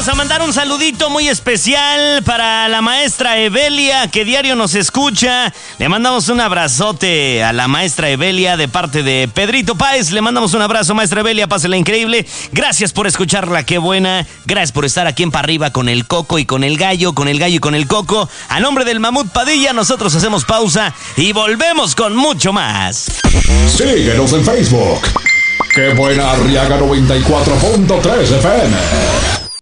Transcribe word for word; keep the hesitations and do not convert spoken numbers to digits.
a mandar un saludito muy especial para la maestra Evelia, que diario nos escucha. Le mandamos un abrazote a la maestra Evelia de parte de Pedrito Páez. Le mandamos un abrazo, maestra Evelia, pásela increíble. Gracias por escucharla, qué buena. Gracias por estar aquí en Pa' Arriba con el Coco y con el Gallo, con el Gallo y con el Coco. A nombre del Mamut Padilla, nosotros hacemos pausa y volvemos con mucho más. Síguenos en Facebook. ¡Qué buena! Arriaga noventa y cuatro punto tres F M.